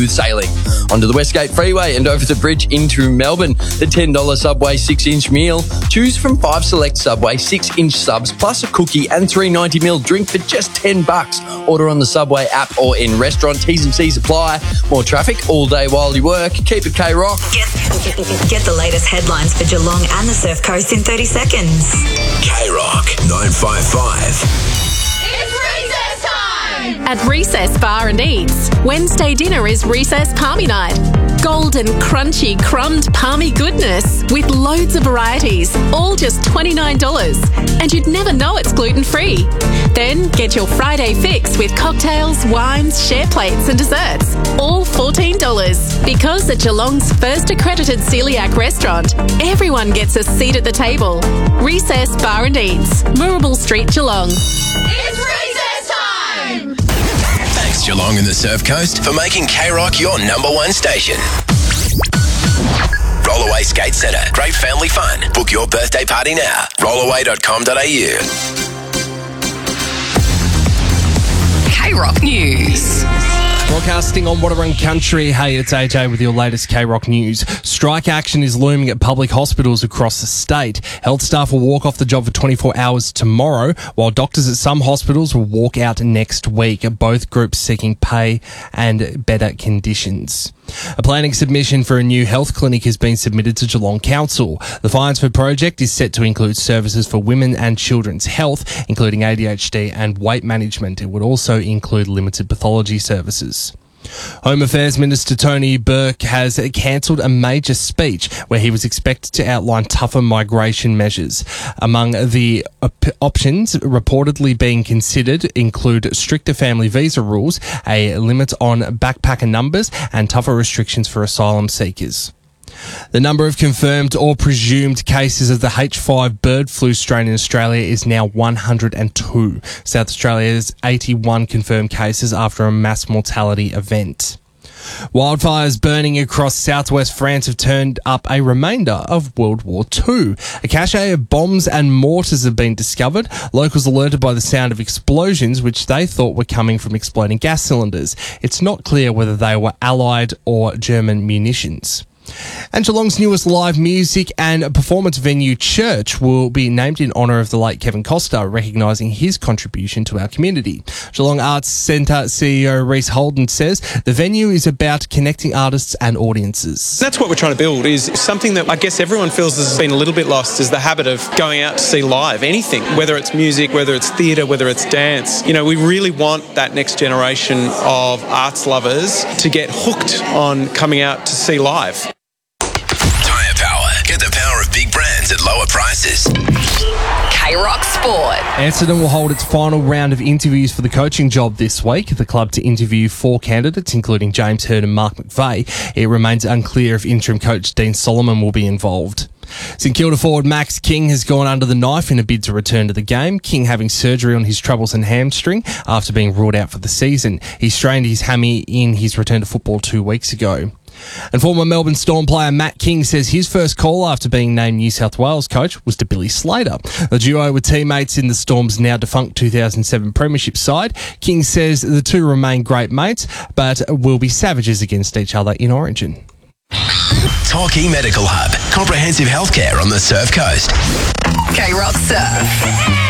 smooth sailing. Onto the Westgate Freeway and over the bridge into Melbourne. The $10 Subway 6-inch meal. Choose from 5 select Subway 6-inch subs plus a cookie and 390ml drink for just $10. Order on the Subway app or in restaurant. T's and C's apply. More traffic all day while you work. Keep it K-Rock. Get the latest headlines for Geelong and the Surf Coast in 30 seconds. K-Rock 955. At Recess Bar and Eats, Wednesday dinner is Recess Palmy Night. Golden, crunchy, crumbed palmy goodness with loads of varieties, all just $29. And you'd never know it's gluten-free. Then get your Friday fix with cocktails, wines, share plates and desserts, all $14. Because at Geelong's first accredited celiac restaurant, everyone gets a seat at the table. Recess Bar and Eats, Moorabool Street, Geelong. It's recess time! Thanks, Geelong and the Surf Coast, for making K-Rock your number one station. Rollaway Skate Centre. Great family fun. Book your birthday party now. Rollaway.com.au. K-Rock News. Broadcasting on Wadawurrung Country. Hey, it's AJ with your latest K-Rock news. Strike action is looming at public hospitals across the state. Health staff will walk off the job for 24 hours tomorrow, while doctors at some hospitals will walk out next week. Both groups seeking pay and better conditions. A planning submission for a new health clinic has been submitted to Geelong Council. The Finesford project is set to include services for women and children's health, including ADHD and weight management. It would also include limited pathology services. Home Affairs Minister Tony Burke has cancelled a major speech where he was expected to outline tougher migration measures. Among the options reportedly being considered include stricter family visa rules, a limit on backpacker numbers, and tougher restrictions for asylum seekers. The number of confirmed or presumed cases of the H5 bird flu strain in Australia is now 102. South Australia's 81 confirmed cases after a mass mortality event. Wildfires burning across southwest France have turned up a remainder of World War II. A cache of bombs and mortars have been discovered. Locals alerted by the sound of explosions, which they thought were coming from exploding gas cylinders. It's not clear whether they were Allied or German munitions. And Geelong's newest live music and performance venue, Church, will be named in honour of the late Kevin Costa, recognising his contribution to our community. Geelong Arts Centre CEO Reece Holden says the venue is about connecting artists and audiences. That's what we're trying to build, is something that I guess everyone feels has been a little bit lost, is the habit of going out to see live anything, whether it's music, whether it's theatre, whether it's dance. You know, we really want that next generation of arts lovers to get hooked on coming out to see live. Get the power of big brands at lower prices. K-Rock Sport. Essendon will hold its final round of interviews for the coaching job this week. The club to interview 4 candidates, including James Hird and Mark McVeigh. It remains unclear if interim coach Dean Solomon will be involved. St Kilda forward Max King has gone under the knife in a bid to return to the game. King having surgery on his troublesome hamstring after being ruled out for the season. He strained his hammy in his return to football 2 weeks ago. And former Melbourne Storm player Matt King says his first call after being named New South Wales coach was to Billy Slater. The duo were teammates in the Storm's now defunct 2007 premiership side. King says the two remain great mates, but will be savages against each other in Origin. Torquay Medical Hub. Comprehensive healthcare on the Surf Coast. K-Rock Surf.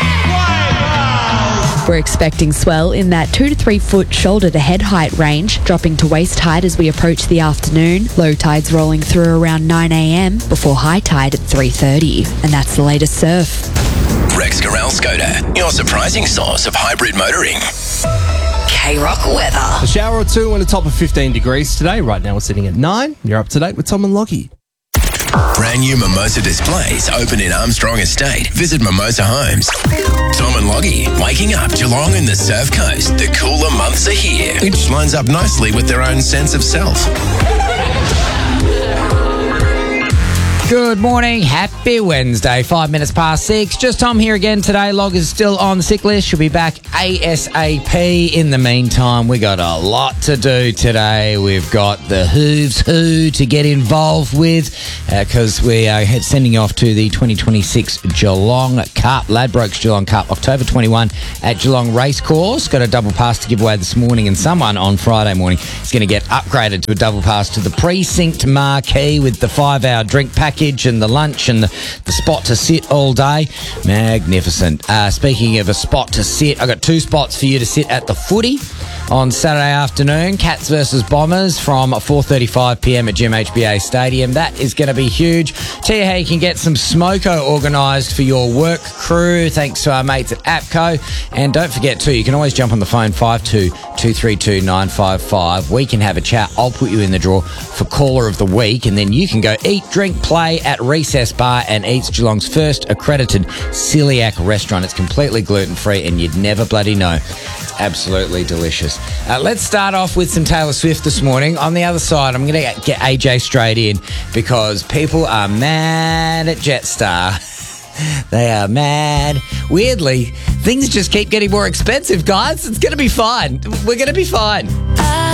We're expecting swell in that 2 to 3 foot shoulder to head height range, dropping to waist height as we approach the afternoon. Low tides rolling through around 9 a.m. before high tide at 3:30. And that's the latest surf. Rex Corral Skoda, your surprising source of hybrid motoring. K-Rock weather. A shower or two and a top of 15 degrees today. Right now we're sitting at 9. You're up to date with Tom and Lockie. Brand new Mimosa displays open in Armstrong Estate. Visit Mimosa Homes. Tom and Loggie, waking up Geelong and the Surf Coast. The cooler months are here. Which lines up nicely with their own sense of self. Good morning. Happy Wednesday. 5 minutes past 6. Just Tom here again today. Log is still on the sick list. She'll be back ASAP. In the meantime, we got a lot to do today. We've got the Who's Who to get involved with because we are sending you off to the 2026 Geelong Cup, Ladbrokes Geelong Cup, October 21 at Geelong Racecourse. Got a double pass to give away this morning, and someone on Friday morning is going to get upgraded to a double pass to the Precinct Marquee with the 5-hour drink package and the lunch and the spot to sit all day. Magnificent. Speaking of a spot to sit, I've got 2 spots for you to sit at the footy on Saturday afternoon. Cats versus Bombers from 4:35pm at GMHBA Stadium. That is going to be huge. Tell you how you can get some smoko organised for your work crew thanks to our mates at APCO. And don't forget too, you can always jump on the phone 52-232-955. We can have a chat. I'll put you in the draw for Caller of the Week, and then you can go eat, drink, play at Recess Bar and Eats, Geelong's first accredited celiac restaurant. It's completely gluten-free and you'd never bloody know. It's absolutely delicious. Let's start off with some Taylor Swift this morning. On the other side, I'm going to get AJ straight in because people are mad at Jetstar. They are mad. Weirdly, things just keep getting more expensive, guys. It's going to be fine. We're going to be fine.